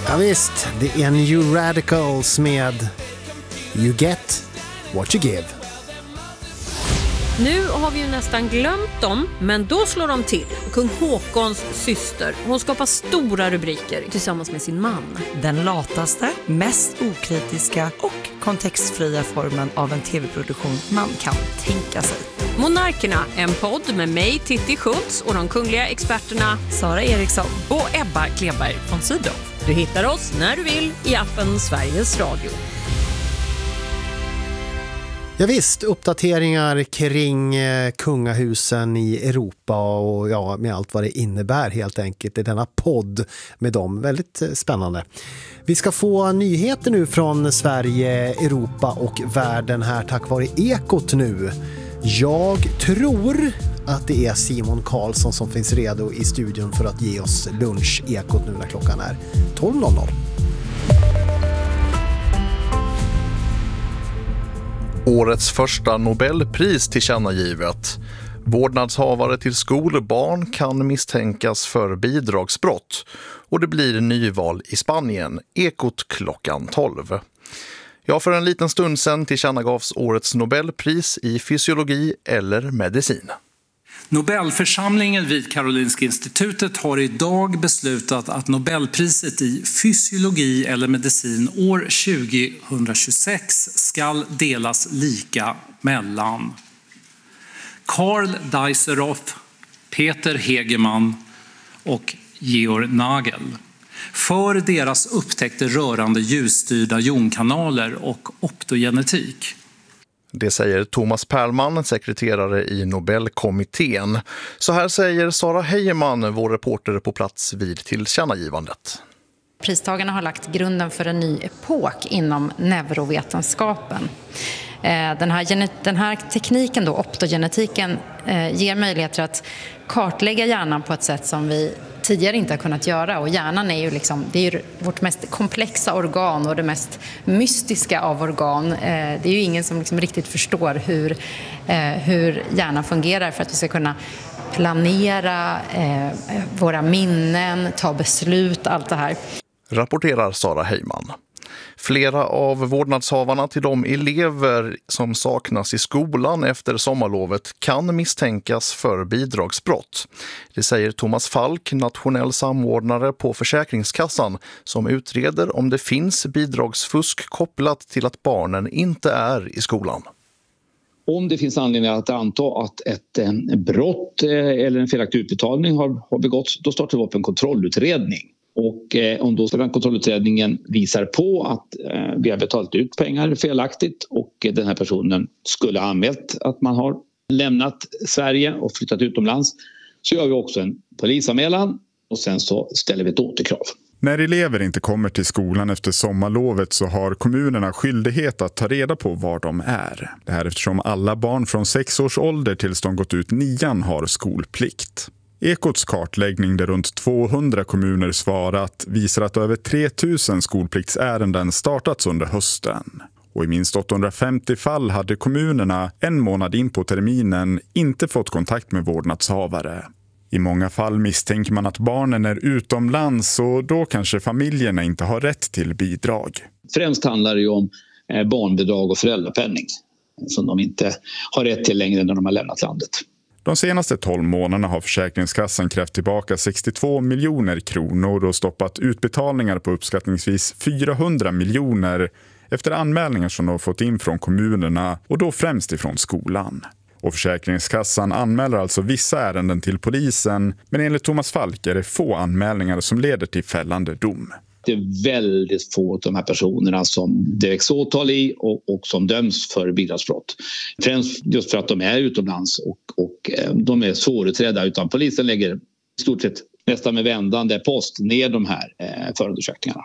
Ja visst, det är New Radicals med You Get What You Give. Nu har vi ju nästan glömt dem, men då slår de till. Kung Håkons syster. Hon skapar stora rubriker tillsammans med sin man. Den lataste, mest okritiska och kontextfria formen av en tv-produktion man kan tänka sig. Monarkerna, en podd med mig, Titti Schultz, och de kungliga experterna Sara Eriksson och Ebba Kleberg von Sydow. Du hittar oss när du vill i appen Sveriges Radio. Ja visst, uppdateringar kring kungahusen i Europa och ja, med allt vad det innebär helt enkelt i denna podd med dem. Väldigt spännande. Vi ska få nyheter nu från Sverige, Europa och världen här tack vare Ekot nu. Jag tror att det är Simon Karlsson som finns redo i studion för att ge oss lunch-Ekot nu när klockan är 12.00. Årets första Nobelpris tillkännagivet. Vårdnadshavare till skolbarn kan misstänkas för bidragsbrott. Och det blir nyval i Spanien, Ekot klockan 12. Ja, för en liten stund sedan tillkännagavs årets Nobelpris i fysiologi eller medicin. Nobelförsamlingen vid Karolinska institutet har idag beslutat att Nobelpriset i fysiologi eller medicin år 2026 ska delas lika mellan Karl Dijsselhoff, Peter Hegemann och Georg Nagel för deras upptäckter rörande ljusstyrda jonkanaler och optogenetik. Det säger Thomas Perlman, sekreterare i Nobelkommittén. Så här säger Sara Heijeman, vår reporter på plats vid tillkännagivandet. Pristagarna har lagt grunden för en ny epok inom neurovetenskapen. Den här tekniken, då, optogenetiken, ger möjligheter att kartlägga hjärnan på ett sätt som vi tidigare inte har kunnat göra. Och hjärnan är ju det är ju vårt mest komplexa organ och det mest mystiska av organ. Det är ju ingen som riktigt förstår hur hjärnan fungerar för att vi ska kunna planera våra minnen, ta beslut, allt det här. Rapporterar Sara Heijeman. Flera av vårdnadshavarna till de elever som saknas i skolan efter sommarlovet kan misstänkas för bidragsbrott. Det säger Thomas Falk, nationell samordnare på Försäkringskassan, som utreder om det finns bidragsfusk kopplat till att barnen inte är i skolan. Om det finns anledning att anta att ett brott eller en felaktig utbetalning har begåtts, då startar vi upp en kontrollutredning. Och om då den kontrollutredningen visar på att vi har betalat ut pengar felaktigt och den här personen skulle ha anmält att man har lämnat Sverige och flyttat utomlands, så gör vi också en polisanmälan och sen så ställer vi ett återkrav. När elever inte kommer till skolan efter sommarlovet så har kommunerna skyldighet att ta reda på var de är. Det här eftersom alla barn från 6 års ålder tills de gått ut 9 har skolplikt. Ekots kartläggning där runt 200 kommuner svarat visar att över 3000 skolpliktsärenden startats under hösten. Och i minst 850 fall hade kommunerna en månad in på terminen inte fått kontakt med vårdnadshavare. I många fall misstänker man att barnen är utomlands och då kanske familjerna inte har rätt till bidrag. Främst handlar det ju om barnbidrag och föräldrapenning som de inte har rätt till längre när de har lämnat landet. De senaste 12 månaderna har Försäkringskassan krävt tillbaka 62 miljoner kronor och stoppat utbetalningar på uppskattningsvis 400 miljoner efter anmälningar som de har fått in från kommunerna och då främst ifrån skolan. Och Försäkringskassan anmäler alltså vissa ärenden till polisen, men enligt Thomas Falk är det få anmälningar som leder till fällande dom. Det är väldigt få av de här personerna som det väcks åtal i och som döms för bidragsbrott. Främst just för att de är utomlands och de är svårutredda, utan polisen lägger i stort sett nästan med vändande post ner de här förundersökningarna.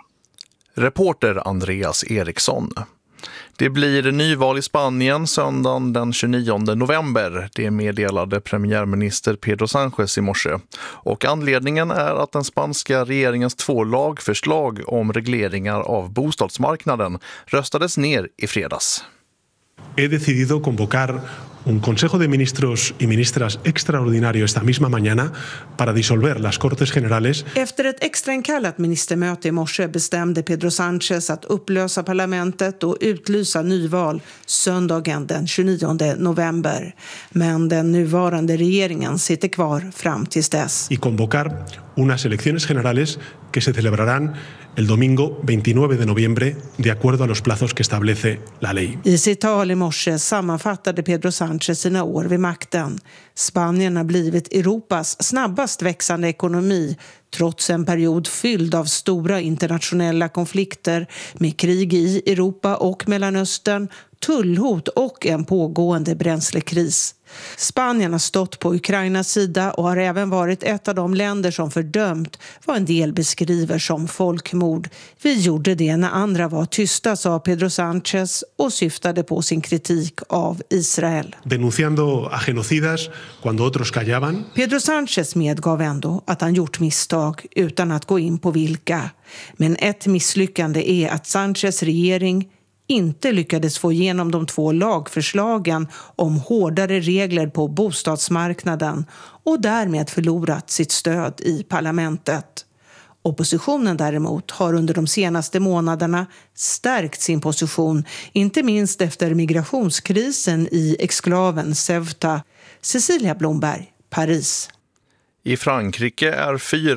Reporter Andreas Eriksson. Det blir nyval i Spanien söndagen den 29 november. Det meddelade premiärminister Pedro Sánchez i morse. Och anledningen är att den spanska regeringens 2 lagförslag om regleringar av bostadsmarknaden röstades ner i fredags. He decidido convocar un Consejo de Ministros y Ministras extraordinario esta misma mañana para disolver las Cortes Generales. Efter ett extrainkallat ministermöte i morse bestämde Pedro Sánchez att upplösa parlamentet och utlysa nyval söndagen den 29 november. Men den nuvarande regeringen sitter kvar fram tills dess. Y convocar unas elecciones generales que se celebrarán el domingo 29 de noviembre de acuerdo a los plazos que establece la ley. I sitt tal i morse sammanfattade Pedro Sánchez sina år vid makten. Spanien har blivit Europas snabbast växande ekonomi trots en period fylld av stora internationella konflikter med krig i Europa och Mellanöstern, tullhot och en pågående bränslekris. Spanien har stått på Ukrainas sida och har även varit ett av de länder som fördömt vad en del beskriver som folkmord. Vi gjorde det när andra var tysta, sa Pedro Sánchez och syftade på sin kritik av Israel. Denunciando a genocidas cuando otros callaban. Pedro Sánchez medgav ändå att han gjort misstag utan att gå in på vilka. Men ett misslyckande är att Sánchez regering inte lyckades få igenom de 2 lagförslagen om hårdare regler på bostadsmarknaden och därmed förlorat sitt stöd i parlamentet. Oppositionen däremot har under de senaste månaderna stärkt sin position, inte minst efter migrationskrisen i exklaven Ceuta. Cecilia Blomberg, Paris. I Frankrike är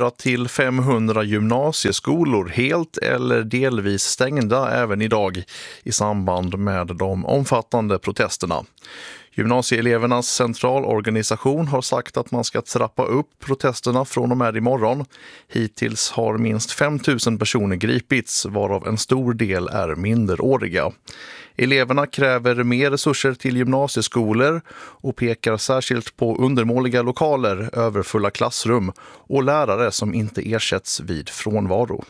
400-500 gymnasieskolor helt eller delvis stängda även idag i samband med de omfattande protesterna. Gymnasieelevernas centralorganisation har sagt att man ska trappa upp protesterna från och med imorgon. Hittills har minst 5 000 personer gripits, varav en stor del är minderåriga. Eleverna kräver mer resurser till gymnasieskolor och pekar särskilt på undermåliga lokaler, överfulla klassrum och lärare som inte ersätts vid frånvaro.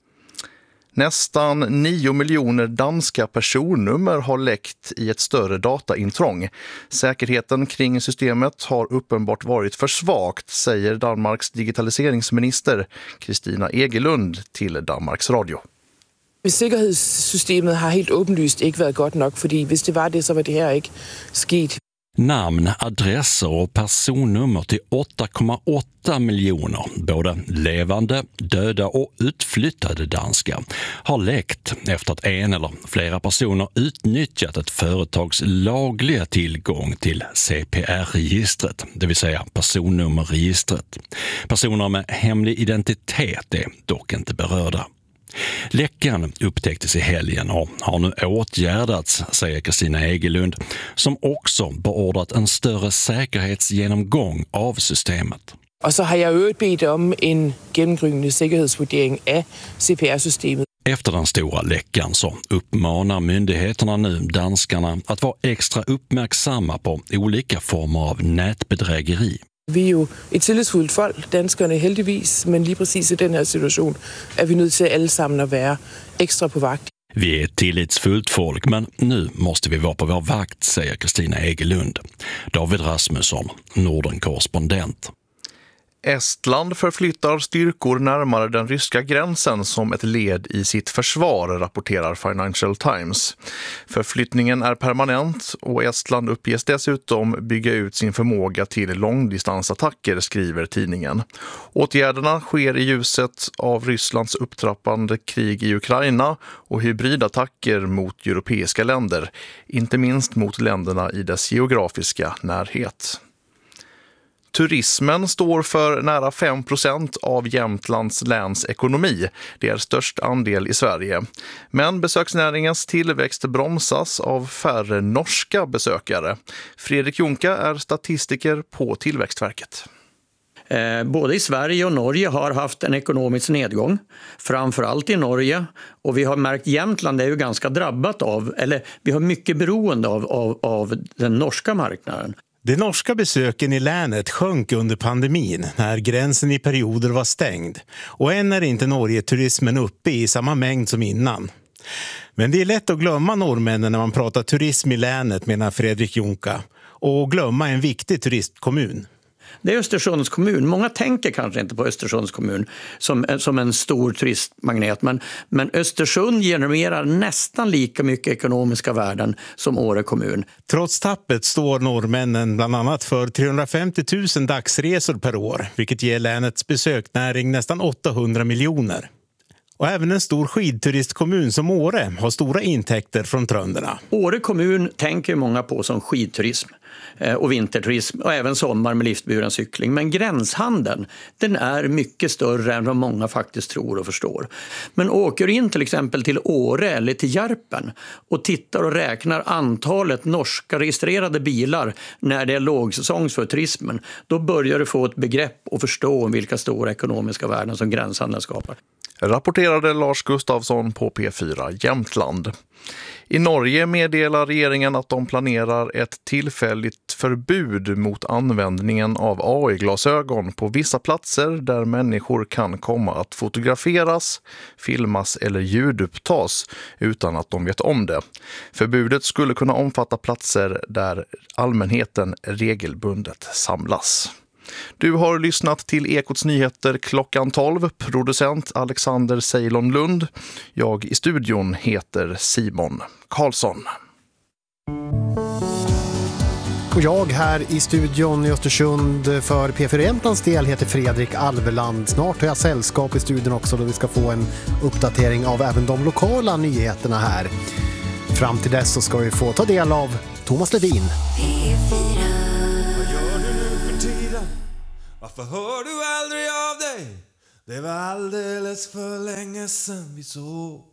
Nästan 9 miljoner danska personnummer har läckt i ett större dataintrång. Säkerheten kring systemet har uppenbart varit för svagt, säger Danmarks digitaliseringsminister Christina Egelund till Danmarks Radio. Sikkerhedssystemet har helt åbenlyst ikke været godt nok, fordi hvis det var det, så var det her ikke sket. Namn, adresser och personnummer till 8,8 miljoner, både levande, döda och utflyttade danskar, har läckt efter att en eller flera personer utnyttjat ett företags lagliga tillgång till CPR-registret, det vill säga personnummerregistret. Personer med hemlig identitet är dock inte berörda. Läckan upptäcktes i helgen och har nu åtgärdats, säger Christina Egelund, som också beordrat en större säkerhetsgenomgång av systemet. Och så har jag övrigt bedt om en genomgripande säkerhetsvurdering av CPR-systemet. Efter den stora läckan så uppmanar myndigheterna nu danskarna att vara extra uppmärksamma på olika former av nätbedrägeri. Vi är ju ett tillidsfuldt folk, danskerne heldigvis, men lige præcis i den här situation är vi nødt til allesammen att vara extra på vakt. Vi är ett tillitsfullt folk, men nu måste vi vara på vår vakt, säger Christina Egelund. David Rasmusson, Norden-korrespondent. Estland förflyttar styrkor närmare den ryska gränsen som ett led i sitt försvar, rapporterar Financial Times. Förflyttningen är permanent och Estland uppges dessutom bygga ut sin förmåga till långdistansattacker, skriver tidningen. Åtgärderna sker i ljuset av Rysslands upptrappande krig i Ukraina och hybridattacker mot europeiska länder, inte minst mot länderna i dess geografiska närhet. Turismen står för nära 5% av Jämtlands läns ekonomi. Det är störst andel i Sverige. Men besöksnäringens tillväxt bromsas av färre norska besökare. Fredrik Jonka är statistiker på Tillväxtverket. Både i Sverige och Norge har haft en ekonomisk nedgång, framförallt i Norge, och vi har märkt Jämtland är ju ganska drabbat av, eller vi har mycket beroende av den norska marknaden. De norska besöken i länet sjönk under pandemin när gränsen i perioder var stängd, och än är inte Norge-turismen uppe i samma mängd som innan. Men det är lätt att glömma norrmännen när man pratar turism i länet, menar Fredrik Jonka, och glömma en viktig turistkommun. Det är Östersunds kommun. Många tänker kanske inte på Östersunds kommun som en stor turistmagnet, men Östersund genererar nästan lika mycket ekonomiska värden som Åre kommun. Trots tappet står norrmännen bland annat för 350 000 dagsresor per år, vilket ger länets besöksnäring nästan 800 miljoner. Och även en stor skidturistkommun som Åre har stora intäkter från trönderna. Åre kommun tänker många på som skidturism och vinterturism och även sommar med liftburen cykling. Men gränshandeln, den är mycket större än vad många faktiskt tror och förstår. Men åker in till exempel till Åre eller till Järpen och tittar och räknar antalet norska registrerade bilar när det är lågsäsong för turismen, då börjar du få ett begrepp och förstå om vilka stora ekonomiska värden som gränshandeln skapar. Rapporterade Lars Gustafsson på P4 Jämtland. I Norge meddelar regeringen att de planerar ett tillfälligt förbud mot användningen av AI-glasögon på vissa platser där människor kan komma att fotograferas, filmas eller ljudupptas utan att de vet om det. Förbudet skulle kunna omfatta platser där allmänheten regelbundet samlas. Du har lyssnat till Ekots nyheter klockan 12, producent Alexander Ceylon Lund. Jag i studion heter Simon Karlsson. Och jag här i studion i Östersund för P4 Jämtlands del heter Fredrik Alveland. Snart har jag sällskap i studion också då vi ska få en uppdatering av även de lokala nyheterna här. Fram till dess så ska vi få ta del av Thomas Ledin. Varför hör du aldrig av dig? Det var alldeles för länge sedan vi såg.